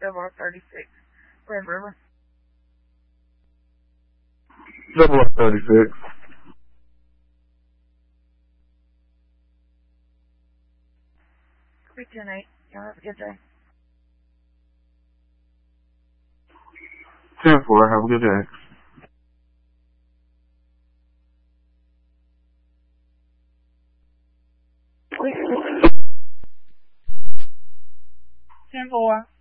0036, Red River. 0036. Be 10-8. Y'all have a good day. 10-4. Have a good day. Ten four.